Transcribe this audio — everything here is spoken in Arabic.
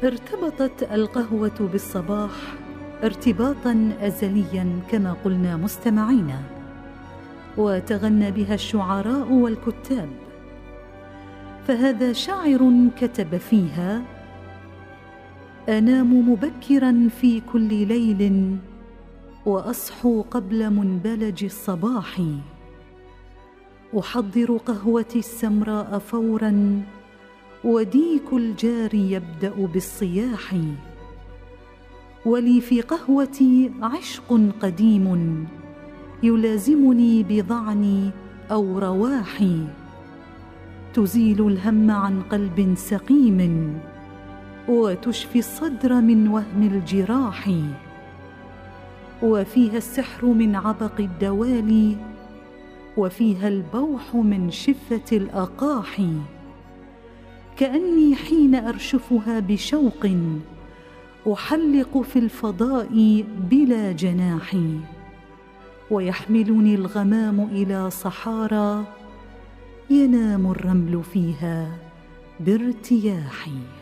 ارتبطت القهوة بالصباح ارتباطا أزليا كما قلنا مستمعينا، وتغنى بها الشعراء والكتاب. فهذا شاعر كتب فيها: أنام مبكرا في كل ليل، وأصحو قبل منبلج الصباح، أحضر قهوتي السمراء فورا، وديك الجار يبدأ بالصياح، ولي في قهوتي عشق قديم يلازمني بضعني أو رواحي، تزيل الهم عن قلب سقيم، وتشفي الصدر من وهم الجراح، وفيها السحر من عبق الدوالي، وفيها البوح من شفة الأقاح، كأني حين أرشفها بشوق أحلق في الفضاء بلا جناح، ويحملني الغمام إلى صحارى ينام الرمل فيها بارتياح.